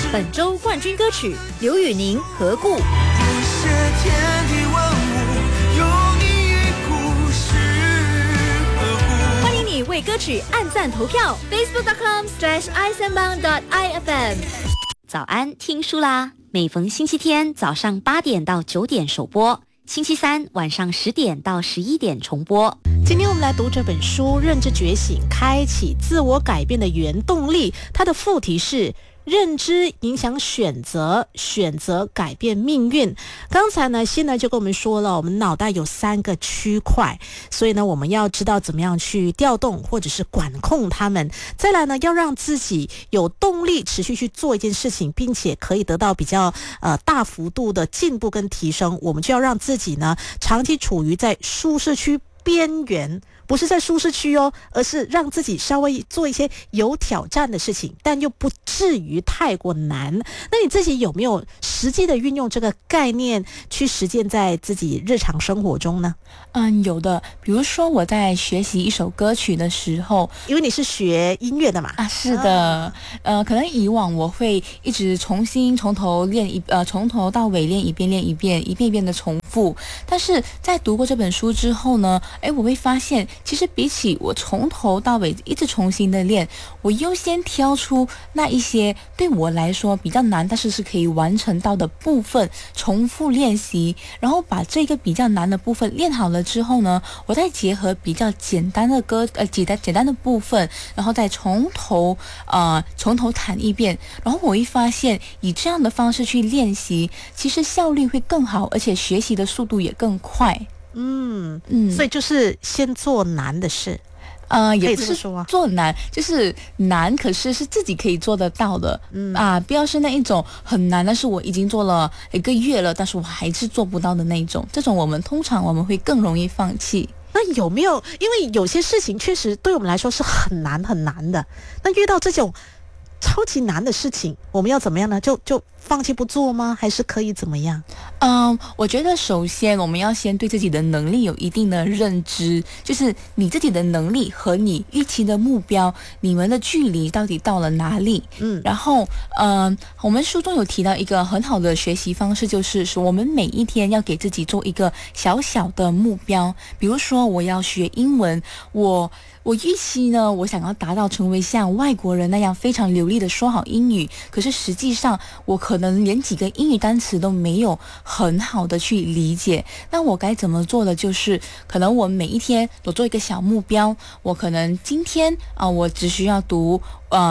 本周冠军歌曲刘宇宁《何故》。 这些天地万物，有你于故事何故？ 欢迎你为歌曲按赞投票 facebook.com/isanbang.ifm。早安，听书啦！每逢星期天早上8点到9点首播，星期三晚上10点到11点重播。 今天我们来读这本书《认知觉醒：开启自我改变的原动力》，它的副题是认知影响选择，选择改变命运。刚才呢，现在就跟我们说了，我们脑袋有3个区块，所以呢，我们要知道怎么样去调动或者是管控它们。再来呢，要让自己有动力持续去做一件事情，并且可以得到比较大幅度的进步跟提升。我们就要让自己呢，长期处于在舒适区边缘，不是在舒适区哦，而是让自己稍微做一些有挑战的事情，但又不至于太过难。那你自己有没有实际的运用这个概念去实践在自己日常生活中呢？ 有的。比如说我在学习一首歌曲的时候， 因为你是学音乐的嘛。 是的。可能以往我会一直从头练从头到尾练一遍，一遍一遍的重复。但是在读过这本书之后呢，我会发现，其实比起我从头到尾一直重新的练，我优先挑出那一些对我来说比较难，但是是可以完成到的部分，重复练习，然后把这个比较难的部分练好了之后呢，我再结合比较简单的简单的部分，然后再从头弹一遍，然后我会发现，以这样的方式去练习，其实效率会更好，而且学习的速度也更快。 所以就是先做难的事。 也不是做难，就是难，可是是自己可以做得到的。不要是那一种很难，但是我已经做了1个月了，但是我还是做不到的那一种。这种通常我们会更容易放弃。 那有没有，因为有些事情确实对我们来说是很难很难的，那遇到这种超级难的事情，我们要怎么样呢？就放弃不做吗？还是可以怎么样？ 我觉得首先我们要先对自己的能力有一定的认知，就是你自己的能力和你预期的目标，你们的距离到底到了哪里？然后我们书中有提到一个很好的学习方式，就是说我们每一天要给自己做一个小小的目标。比如说我要学英文，我预期呢，我想要达到成为像外国人那样非常流利的说好英语，可是实际上我可能连几个英语单词都没有很好的去理解。那我该怎么做的就是可能我每一天都做一个小目标，我可能今天我只需要读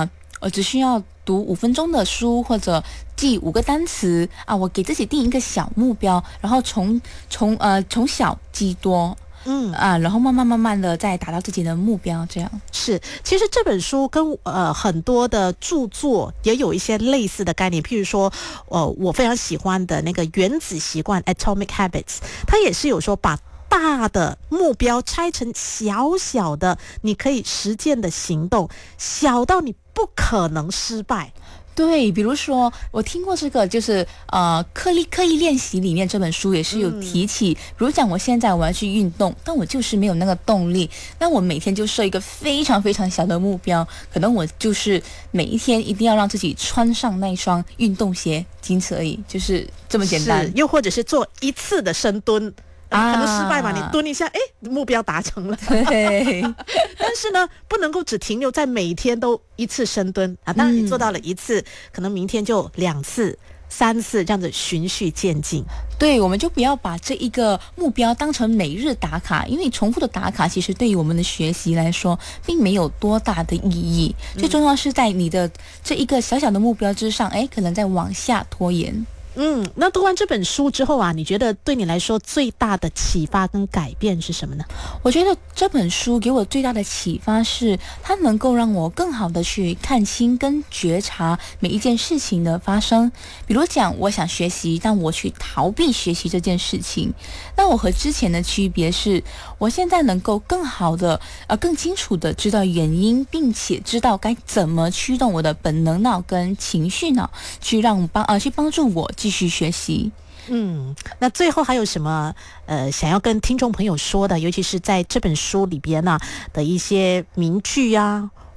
5分钟的书，或者记5个单词我给自己定一个小目标，然后从小积多。然后慢慢的再达到自己的目标，这样是。其实这本书跟很多的著作也有一些类似的概念，譬如说我非常喜欢的那个原子习惯 Atomic Habits， 它也是有说把大的目标拆成小小的你可以实践的行动，小到你不可能失败。 对，比如说我听过这个，就是刻意练习里面这本书也是有提起，比如讲我现在我要去运动，但我就是没有那个动力，那我每天就设一个非常非常小的目标，可能我就是每一天一定要让自己穿上那一双运动鞋，仅此而已，就是这么简单。 又或者是做1次的深蹲，可能失败嘛，你蹲一下，目标达成了。 对， 但是呢，不能够只停留在每天都1次深蹲当然你做到了1次，可能明天就2次、3次，这样子循序渐进。 对，我们就不要把这一个目标当成每日打卡，因为重复的打卡其实对于我们的学习来说并没有多大的意义。最重要是在你的这一个小小的目标之上，可能在往下拖延。 那读完这本书之后你觉得对你来说最大的启发跟改变是什么呢？ 我觉得这本书给我最大的启发是，它能够让我更好的去看清跟觉察每一件事情的发生。比如讲，我想学习，但我去逃避学习这件事情，那我和之前的区别是，我现在能够更好的更清楚的知道原因，并且知道该怎么驱动我的本能脑跟情绪脑，去帮助我继续学习。 那最后还有什么想要跟听众朋友说的，尤其是在这本书里边的一些名句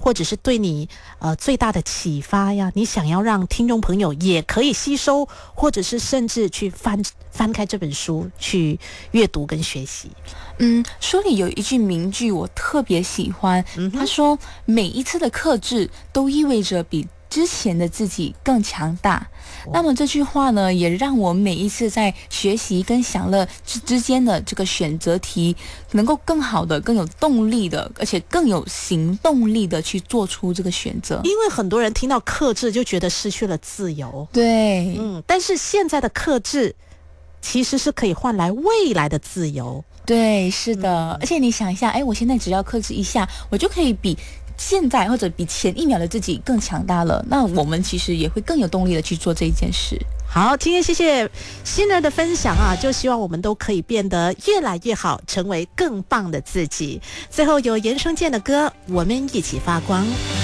或者是对你最大的启发呀？你想要让听众朋友也可以吸收，或者是甚至去翻开这本书去阅读跟学习。 书里有一句名句我特别喜欢，他说每一次的克制都意味着比之前的自己更强大。那么这句话呢，也让我每一次在学习跟享乐之间的这个选择题，能够更好的、更有动力的，而且更有行动力的去做出这个选择。 因为很多人听到克制就觉得失去了自由， 对， 但是现在的克制其实是可以换来未来的自由。 对，是的，而且你想一下，我现在只要克制一下，我就可以比现在或者比前一秒的自己更强大了。那我们其实也会更有动力的去做这一件事。 好，今天谢谢欣儿的分享啊，就希望我们都可以变得越来越好，成为更棒的自己。最后有原声健的歌《我们一起发光》。